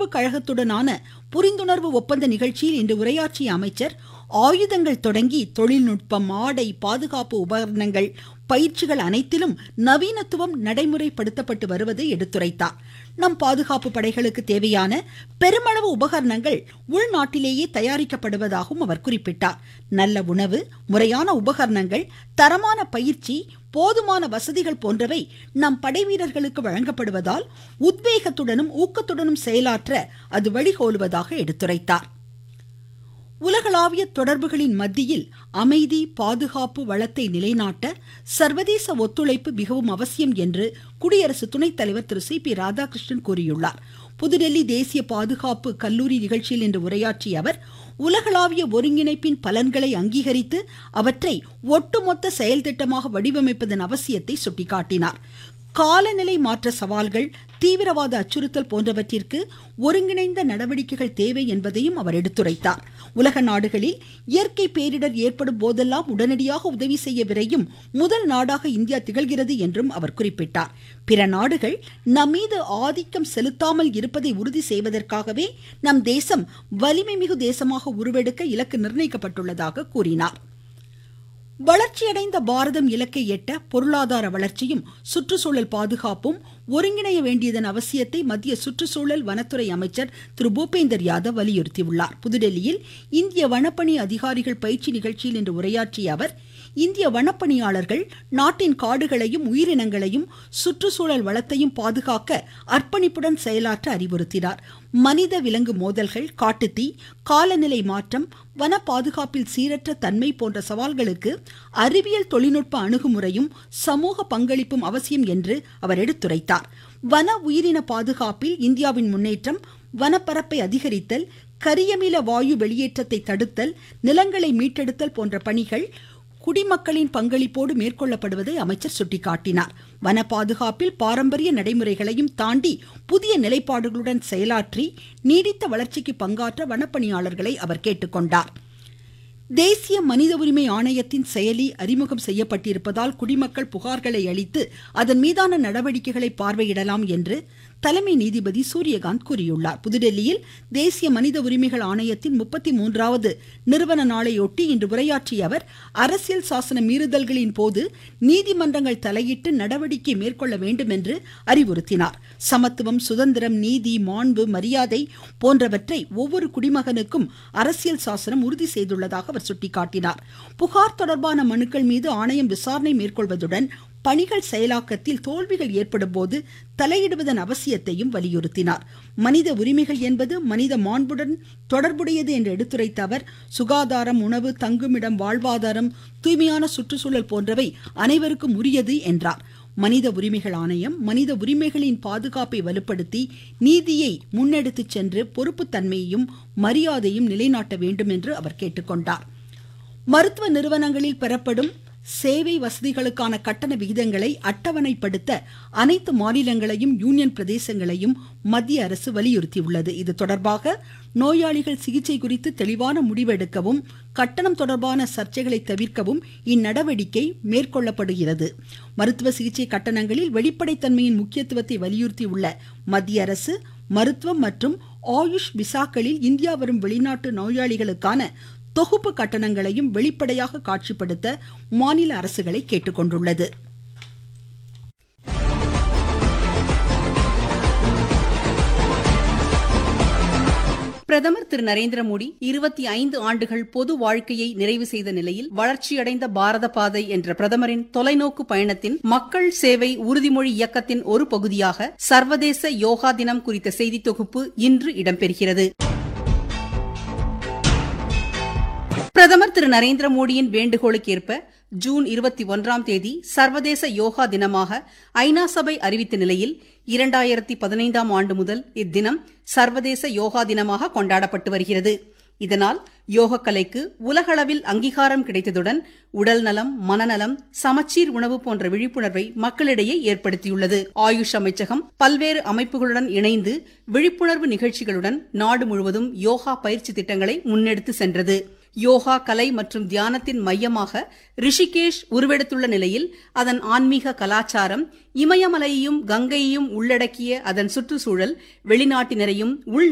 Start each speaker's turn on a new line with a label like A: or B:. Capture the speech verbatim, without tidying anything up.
A: பாதுகாப்பு கழகத்துடனான புரிந்துணர்வு ஒப்பந்த நிகழ்ச்சியில் இன்று உரையாற்றிய அமைச்சர், ஆயுதங்கள் தொடங்கி தொழில்நுட்பம், ஆடை, பாதுகாப்பு உபகரணங்கள், பயிற்சிகள் அனைத்திலும் நவீனத்துவம் நடைமுறைப்படுத்தப்பட்டு வருவதை எடுத்துரைத்தார். நம் பாதுகாப்பு படைகளுக்கு தேவையான பெருமளவு உபகரணங்கள் உள்நாட்டிலேயே தயாரிக்கப்படுவதாகவும் அவர் குறிப்பிட்டார். நல்ல உணவு, முறையான உபகரணங்கள், தரமான பயிற்சி, போதுமான வசதிகள் போன்றவை நம் படைவீரர்களுக்கு வழங்கப்படுவதால் உத்வேகத்துடனும் ஊக்கத்துடனும் செயலாற்ற அது வழிகோலுவதாக எடுத்துரைத்தார். உலகளாவிய தொடர்புகளின் மத்தியில் அமைதி, பாதுகாப்பு, வளத்தை நிலைநாட்ட சர்வதேச ஒத்துழைப்பு மிகவும் அவசியம் என்று குடியரசு துணைத் தலைவர் திரு சி பி ராதாகிருஷ்ணன் கூறியுள்ளார். புதுடெல்லி தேசிய பாதுகாப்பு கல்லூரி நிகழ்ச்சியில் இன்று உரையாற்றிய அவர், உலகளாவிய ஒருங்கிணைப்பின் பலன்களை அங்கீகரித்து அவற்றை ஒட்டுமொத்த செயல் திட்டமாக வடிவமைப்பதன் அவசியத்தை சுட்டிக்காட்டினார். காலநிலை மாற்ற சவால்கள், தீவிரவாத அச்சுறுத்தல் போன்றவற்றிற்கு ஒருங்கிணைந்த நடவடிக்கைகள் தேவை என்பதையும் அவர் எடுத்துரைத்தார். உலக நாடுகளில் இயற்கை பேரிடர் ஏற்படும் போதெல்லாம் உடனடியாக உதவி செய்ய விரையும் முதல் நாடாக இந்தியா திகழ்கிறது என்றும் அவர் குறிப்பிட்டார். பிற நாடுகள் நம்மீது ஆதிக்கம் செலுத்தாமல் இருப்பதை உறுதி செய்வதற்காகவே நம் தேசம் வலிமை மிகு தேசமாக உருவெடுக்க இலக்கு நிர்ணயிக்கப்பட்டுள்ளதாக கூறினார். வளர்ச்சியடைந்த பாரதம் இலக்கை எட்ட பொருளாதார வளர்ச்சியும் சுற்றுச்சூழல் பாதுகாப்பும் ஒருங்கிணைய வேண்டியதன் அவசியத்தை மத்திய சுற்றுச்சூழல் வனத்துறை அமைச்சர் திரு பூபேந்தர் யாதவ் வலியுறுத்தியுள்ளார். புதுடெல்லியில் இந்திய வனப்பணி அதிகாரிகள் பயிற்சி நிகழ்ச்சியில் இன்று உரையாற்றிய அவர், இந்திய வனப்பணியாளர்கள் நாட்டின் காடுகளையும் உயிரினங்களையும் சுற்றுச்சூழல் வளத்தையும் பாதுகாக்க அர்ப்பணிப்புடன் செயலாற்ற அறிவுறுத்தினார். மனித விலங்கு மோதல்கள், காட்டுத்தீ, காலநிலை மாற்றம், வன பாதுகாப்பில் சீரற்ற தன்மை போன்ற சவால்களுக்கு அறிவியல் தொழில்நுட்ப அணுகுமுறையும் சமூக பங்களிப்பும் அவசியம் என்று அவர் எடுத்துரைத்தார். வன உயிரின பாதுகாப்பில் இந்தியாவின் முன்னேற்றம், வனப்பரப்பை அதிகரித்தல், கரியமில வாயு வெளியேற்றத்தை தடுத்தல், நிலங்களை மீட்டெடுத்தல் போன்ற பணிகள் குடிமக்களின் பங்களிப்போடு மேற்கொள்ளப்படுவதை அமைச்சர் சுட்டிக்காட்டினார். வன பாதுகாப்பில் பாரம்பரிய நடைமுறைகளையும் தாண்டி புதிய நிலைப்பாடுகளுடன் செயலாற்றி நீடித்த வளர்ச்சிக்கு பங்காற்ற வனப்பணியாளர்களை அவர் கேட்டுக்கொண்டார். தேசிய மனித உரிமை ஆணையத்தின் செயலி அறிமுகம் செய்யப்பட்டிருப்பதால் குடிமக்கள் புகார்களை அளித்து அதன் மீதான நடவடிக்கைகளை பார்வையிடலாம் என்று தலைமை நீதிபதி சூரியகாந்த் கூறியுள்ளார். புதுடெல்லியில் தேசிய மனித உரிமைகள் ஆணையத்தின் முப்பத்தி மூன்றாவது நிறுவன நாளையொட்டி இன்று உரையாற்றிய அவர், அரசியல் சாசன மீறுதல்களின் போது நீதிமன்றங்கள் தலையிட்டு நடவடிக்கை மேற்கொள்ள வேண்டும் என்று அறிவுறுத்தினார். சமத்துவம், சுதந்திரம், நீதி, மாண்பு, மரியாதை போன்றவற்றை ஒவ்வொரு குடிமகனுக்கும் அரசியல் சாசனம் உறுதி செய்துள்ளதாக அவர் சுட்டிக்காட்டினார். புகார் தொடர்பான மனுக்கள் மீது ஆணையம் விசாரணை மேற்கொள்வதுடன் பணிகள் செயலாக்கத்தில் தோல்விகள் ஏற்படும் போது தலையிடுவதன் அவசியத்தையும் வலியுறுத்தினார். மனித உரிமைகள் என்பது மனித மாண்புடன் தொடர்புடையது என்று எடுத்துரைத்த அவர், சுகாதாரம், உணவு, தங்குமிடம், வாழ்வாதாரம், தூய்மையான சுற்றுச்சூழல் போன்றவை அனைவருக்கும் உரியது என்றார். மனித உரிமைகள் ஆணையம் மனித உரிமைகளின் பாதுகாப்பை வலுப்படுத்தி நீதியை முன்னெடுத்துச் சென்று பொறுப்புத்தன்மையையும் மரியாதையும் நிலைநாட்ட வேண்டும் என்று அவர் கேட்டுக்கொண்டார். மருத்துவ நிறுவனங்களில் பெறப்படும் சேவை வசதிகளுக்கான கட்டண விகிதங்களை அட்டவணைப்படுத்த அனைத்து மாநிலங்களையும் யூனியன் பிரதேசங்களையும் மத்திய அரசு வலியுறுத்தியுள்ளது. இது தொடர்பாக நோயாளிகள் சிகிச்சை குறித்து தெளிவான முடிவெடுக்கவும் கட்டணம் தொடர்பான சர்ச்சைகளை தவிர்க்கவும் இந்நடவடிக்கை மேற்கொள்ளப்படுகிறது. மருத்துவ சிகிச்சை கட்டணங்களில் வெளிப்படைத்தன்மையின் முக்கியத்துவத்தை வலியுறுத்தியுள்ள மத்திய அரசு மருத்துவம் மற்றும் ஆயுஷ் விசாக்களில் இந்தியா வரும் வெளிநாட்டு நோயாளிகளுக்கான தொகுப்பு கட்டணங்களையும் வெளிப்படையாக காட்சிப்படுத்த மாநில அரசுகளை கேட்டுக்கொண்டுள்ளது.
B: பிரதமர் திரு நரேந்திர மோடி இருபத்தி ஐந்து ஆண்டுகள் பொது வாழ்க்கையை நிறைவு செய்த நிலையில் வளர்ச்சியடைந்த பாரத பாதை என்ற பிரதமரின் தொலைநோக்கு பயணத்தின் மக்கள் சேவை உறுதிமொழி இயக்கத்தின் ஒரு பகுதியாக சர்வதேச யோகா தினம் குறித்த செய்தி தொகுப்பு இன்று இடம்பெறுகிறது. பிரதமர் திரு நரேந்திர மோடியின் வேண்டுகோளுக்கேற்ப ஜூன் இருபத்தி ஒன்றாம் தேதி சர்வதேச யோகா தினமாக ஐநா சபை அறிவித்த நிலையில் இரண்டாயிரத்தி பதினைந்தாம் ஆண்டு முதல் இத்தினம் சர்வதேச யோகா தினமாக கொண்டாடப்பட்டு வருகிறது. இதனால் யோக கலைக்கு உலகளவில் அங்கீகாரம் கிடைத்ததுடன் உடல் நலம், மனநலம், சமச்சீர் உணவு போன்ற விழிப்புணர்வை மக்களிடையே ஏற்படுத்தியுள்ளது. ஆயுஷ் அமைச்சகம் பல்வேறு அமைப்புகளுடன் இணைந்து விழிப்புணர்வு நிகழ்ச்சிகளுடன் நாடு முழுவதும் யோகா பயிற்சி திட்டங்களை முன்னெடுத்து சென்றது. யோகா கலை மற்றும் தியானத்தின் மையமாக ரிஷிகேஷ் உருவெடுத்துள்ள நிலையில் அதன் ஆன்மீக கலாச்சாரம் இமயமலையையும் கங்கையையும் உள்ளடக்கிய அதன் சுற்றுச்சூழல் வெளிநாட்டினரையும் உள்